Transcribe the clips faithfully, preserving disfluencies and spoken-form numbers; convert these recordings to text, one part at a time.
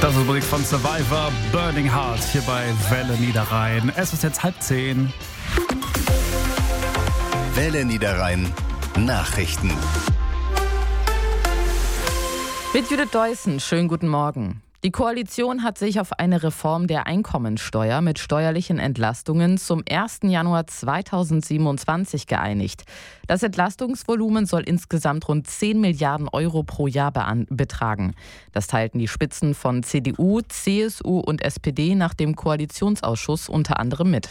Das ist Musik von Survivor, Burning Heart, hier bei Welle Niederrhein. Es ist jetzt halb zehn. Welle Niederrhein Nachrichten. Mit Judith Deussen, schönen guten Morgen. Die Koalition hat sich auf eine Reform der Einkommensteuer mit steuerlichen Entlastungen zum ersten Januar zweitausendsiebenundzwanzig geeinigt. Das Entlastungsvolumen soll insgesamt rund zehn Milliarden Euro pro Jahr betragen. Das teilten die Spitzen von C D U, C S U und S P D nach dem Koalitionsausschuss unter anderem mit.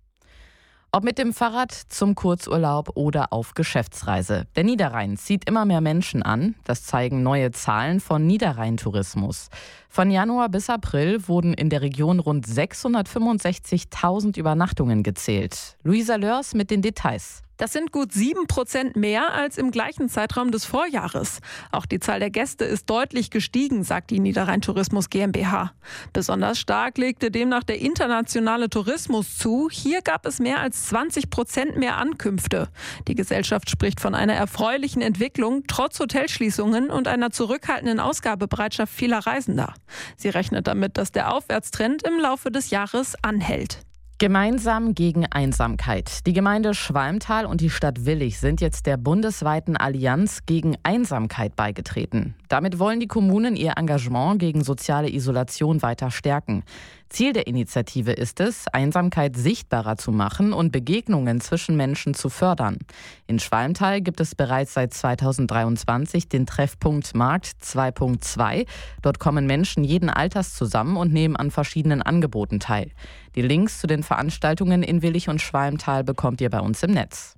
Ob mit dem Fahrrad, zum Kurzurlaub oder auf Geschäftsreise. Der Niederrhein zieht immer mehr Menschen an. Das zeigen neue Zahlen von Niederrhein Tourismus. Von Januar bis April wurden in der Region rund sechshundertfünfundsechzigtausend Übernachtungen gezählt. Luisa Lörs mit den Details. Das sind gut sieben Prozent mehr als im gleichen Zeitraum des Vorjahres. Auch die Zahl der Gäste ist deutlich gestiegen, sagt die Niederrhein Tourismus GmbH. Besonders stark legte demnach der internationale Tourismus zu. Hier gab es mehr als zwanzig Prozent mehr Ankünfte. Die Gesellschaft spricht von einer erfreulichen Entwicklung, trotz Hotelschließungen und einer zurückhaltenden Ausgabebereitschaft vieler Reisender. Sie rechnet damit, dass der Aufwärtstrend im Laufe des Jahres anhält. Gemeinsam gegen Einsamkeit. Die Gemeinde Schwalmtal und die Stadt Willich sind jetzt der bundesweiten Allianz gegen Einsamkeit beigetreten. Damit wollen die Kommunen ihr Engagement gegen soziale Isolation weiter stärken. Ziel der Initiative ist es, Einsamkeit sichtbarer zu machen und Begegnungen zwischen Menschen zu fördern. In Schwalmtal gibt es bereits seit zweitausenddreiundzwanzig den Treffpunkt Markt zwei Punkt zwei. Dort kommen Menschen jeden Alters zusammen und nehmen an verschiedenen Angeboten teil. Die Links zu den Veranstaltungen in Willich und Schwalmtal bekommt ihr bei uns im Netz.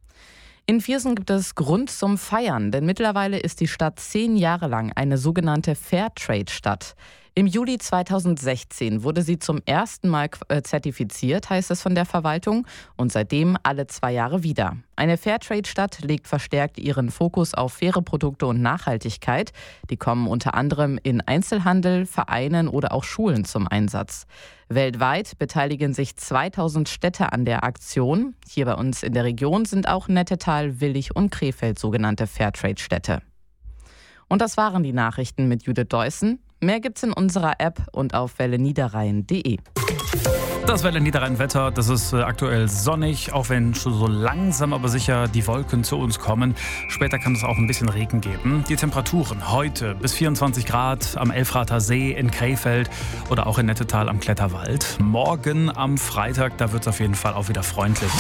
In Viersen gibt es Grund zum Feiern, denn mittlerweile ist die Stadt zehn Jahre lang eine sogenannte Fairtrade-Stadt. Im Juli zweitausendsechzehn wurde sie zum ersten Mal zertifiziert, heißt es von der Verwaltung, und seitdem alle zwei Jahre wieder. Eine Fairtrade-Stadt legt verstärkt ihren Fokus auf faire Produkte und Nachhaltigkeit. Die kommen unter anderem in Einzelhandel, Vereinen oder auch Schulen zum Einsatz. Weltweit beteiligen sich zweitausend Städte an der Aktion. Hier bei uns in der Region sind auch Nettetal, Willich und Krefeld sogenannte Fairtrade-Städte. Und das waren die Nachrichten mit Judith Deussen. Mehr gibt's in unserer App und auf welle niederrhein punkt de. Das Welle Niederrhein Wetter, das ist aktuell sonnig, auch wenn schon so langsam aber sicher die Wolken zu uns kommen. Später kann es auch ein bisschen Regen geben. Die Temperaturen heute bis vierundzwanzig Grad am Elfrather See in Krefeld oder auch in Nettetal am Kletterwald. Morgen am Freitag, da wird es auf jeden Fall auch wieder freundlich.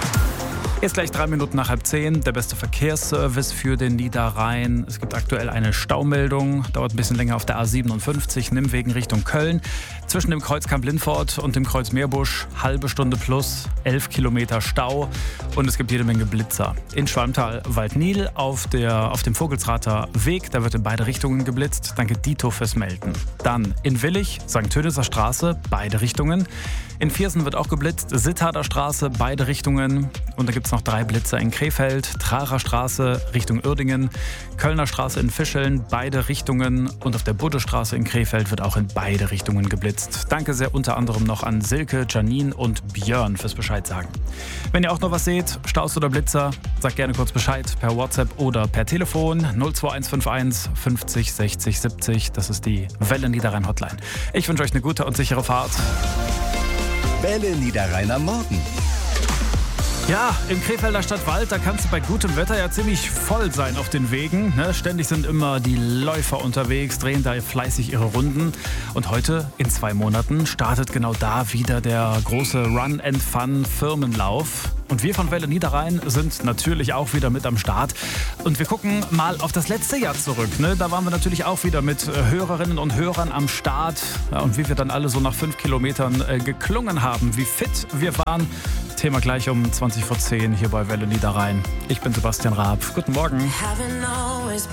Jetzt gleich drei Minuten nach halb zehn, der beste Verkehrsservice für den Niederrhein. Es gibt aktuell eine Staumeldung, dauert ein bisschen länger auf der A siebenundfünfzig, Nimwegen Richtung Köln. Zwischen dem Kreuz Kamp-Lindfort und dem Kreuz Meerbusch, halbe Stunde plus, elf Kilometer Stau und es gibt jede Menge Blitzer. In Schwalmtal Waldnil auf, der, auf dem Vogelsrather Weg, da wird in beide Richtungen geblitzt. Danke Dito fürs Melden. Dann in Willich, Sankt Töniser Straße, beide Richtungen. In Viersen wird auch geblitzt, Sittharder Straße, beide Richtungen. Und da gibt es noch drei Blitzer in Krefeld, Trarer Straße Richtung Uerdingen, Kölner Straße in Fischeln, beide Richtungen. Und auf der Buddestraße in Krefeld wird auch in beide Richtungen geblitzt. Danke sehr unter anderem noch an Silke, Janine und Björn fürs Bescheid sagen. Wenn ihr auch noch was seht, Staus oder Blitzer, sagt gerne kurz Bescheid per WhatsApp oder per Telefon null zwei eins fünf eins fünfzig sechzig siebzig. Das ist die Welle Niederrhein Hotline. Ich wünsche euch eine gute und sichere Fahrt. Welle Niederrhein am Morgen. Ja, im Krefelder Stadtwald, da kann es bei gutem Wetter ja ziemlich voll sein auf den Wegen. Ne? Ständig sind immer die Läufer unterwegs, drehen da fleißig ihre Runden. Und heute, in zwei Monaten, startet genau da wieder der große Run and Fun Firmenlauf. Und wir von Welle Niederrhein sind natürlich auch wieder mit am Start. Und wir gucken mal auf das letzte Jahr zurück. Ne? Da waren wir natürlich auch wieder mit Hörerinnen und Hörern am Start. Ja, und wie wir dann alle so nach fünf Kilometern äh, geklungen haben, wie fit wir waren. Thema gleich um zwanzig vor zehn hier bei Welle Niederrhein. Ich bin Sebastian Raab. Guten Morgen.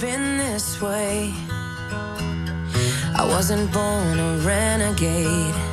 I wasn't born a renegade.